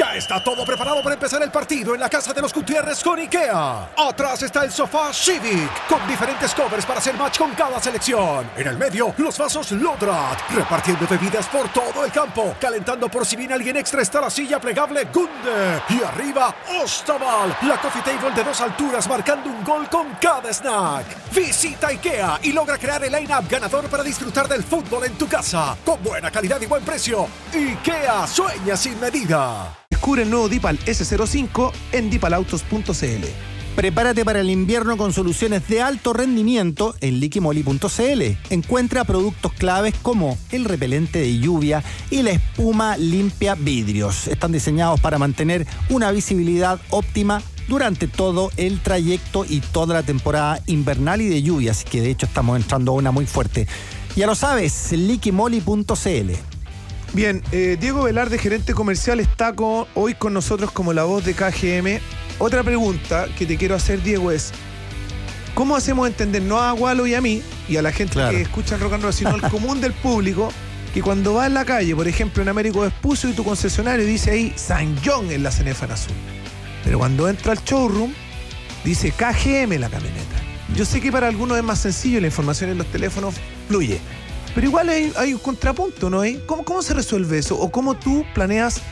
Ya está todo preparado para empezar el partido en la casa de los Gutiérrez con IKEA. Atrás está el sofá Civic, con diferentes covers para hacer match con cada selección. En el medio, los vasos Lodrat, repartiendo bebidas por todo el campo. Calentando por si viene alguien extra está la silla plegable Gunde. Y arriba, Ostaval, la coffee table de 2 alturas marcando un gol con cada snack. Visita IKEA y logra crear el line-up ganador para disfrutar del fútbol en tu casa. Con buena calidad y buen precio. IKEA, sueña sin medida. Descubre el nuevo Dipal S05 en dipalautos.cl. Prepárate para el invierno con soluciones de alto rendimiento en liquimoli.cl. Encuentra productos claves como el repelente de lluvia y la espuma limpia vidrios. Están diseñados para mantener una visibilidad óptima durante todo el trayecto y toda la temporada invernal y de lluvia, así que de hecho estamos entrando a una muy fuerte. Ya lo sabes, liquimoli.cl. Bien, Diego Velarde, gerente comercial, está hoy con nosotros como la voz de KGM. Otra pregunta que te quiero hacer, Diego, es ¿cómo hacemos entender, no a Gualo y a mí, y a la gente que escucha el rock and roll, sino al común del público, que cuando va en la calle, por ejemplo, en Américo Vespucio y tu concesionario dice ahí San John en la Cenefan azul, pero cuando entra al showroom dice KGM en la camioneta? Yo sé que para algunos es más sencillo y la información en los teléfonos fluye, pero igual hay un contrapunto, ¿no? ¿Cómo se resuelve eso? ¿O cómo tú planeas,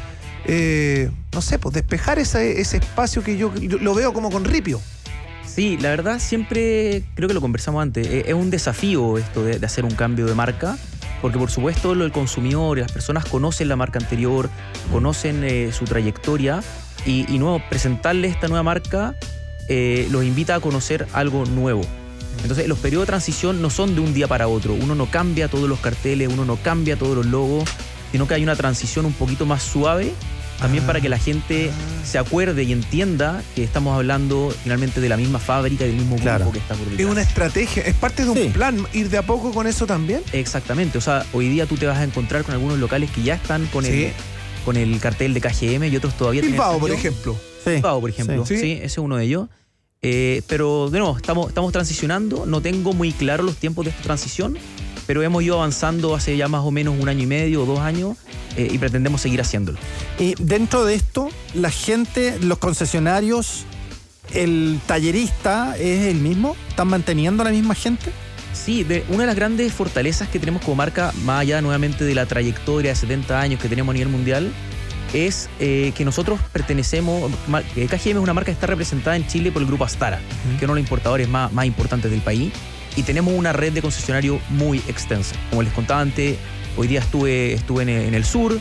no sé, pues despejar ese espacio que yo lo veo como con ripio? Sí, la verdad siempre, creo que lo conversamos antes, es un desafío esto de hacer un cambio de marca, porque por supuesto el consumidor y las personas conocen la marca anterior, conocen su trayectoria y nuevo, presentarle esta nueva marca los invita a conocer algo nuevo. Entonces los periodos de transición no son de un día para otro, uno no cambia todos los carteles, uno no cambia todos los logos, sino que hay una transición un poquito más suave, también para que la gente se acuerde y entienda que estamos hablando finalmente de la misma fábrica y del mismo grupo que está por detrás. Es una estrategia, es parte de un plan, ir de a poco con eso también. Exactamente, o sea, hoy día tú te vas a encontrar con algunos locales que ya están con el cartel de KGM y otros todavía tienen. Bilbao, por ejemplo. Bilbao, por ejemplo, sí, ese es uno de ellos. Pero de nuevo, estamos transicionando, no tengo muy claro los tiempos de esta transición, pero hemos ido avanzando hace ya más o menos 1 año y medio o 2 años y pretendemos seguir haciéndolo. Y dentro de esto, la gente, los concesionarios, el tallerista es el mismo, ¿están manteniendo a la misma gente? Sí, una de las grandes fortalezas que tenemos como marca, más allá nuevamente de la trayectoria de 70 años que tenemos a nivel mundial, es que nosotros pertenecemos, KGM es una marca que está representada en Chile por el grupo Astara, que es uno de los importadores más importantes del país, y tenemos una red de concesionarios muy extensa. Como les contaba antes, hoy día estuve en el sur,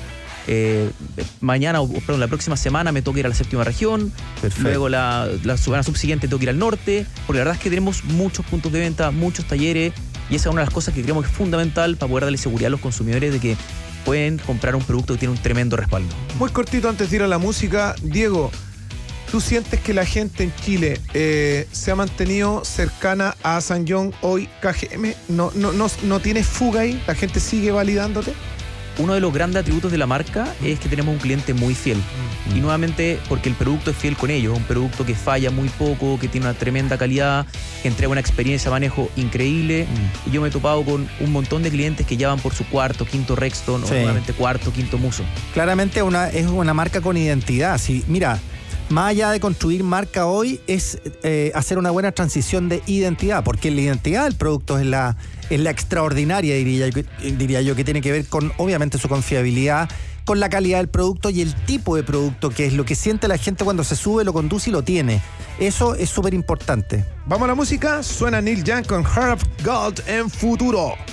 la próxima semana me toca ir a la 7ª región. Perfecto. Luego la semana subsiguiente tengo que ir al norte, porque la verdad es que tenemos muchos puntos de venta, muchos talleres, y esa es una de las cosas que creemos que es fundamental para poder darle seguridad a los consumidores de que pueden comprar un producto que tiene un tremendo respaldo. Muy cortito antes de ir a la música, Diego, ¿tú sientes que la gente en Chile se ha mantenido cercana a San John hoy KGM? ¿No tiene fuga ahí? ¿La gente sigue validándote? Uno de los grandes atributos de la marca es que tenemos un cliente muy fiel. Y nuevamente, porque el producto es fiel con ellos, es un producto que falla muy poco, que tiene una tremenda calidad, que entrega una experiencia de manejo increíble. Y yo me he topado con un montón de clientes que ya van por su 4º, 5º Rexton, o nuevamente 4º, 5º Muso. Claramente es una marca con identidad. Sí, mira, más allá de construir marca hoy, es hacer una buena transición de identidad, porque la identidad del producto es la extraordinaria, diría yo, que tiene que ver con, obviamente, su confiabilidad, con la calidad del producto y el tipo de producto, que es lo que siente la gente cuando se sube, lo conduce y lo tiene. Eso es súper importante. Vamos a la música, suena Neil Young con Heart of Gold en Futuro.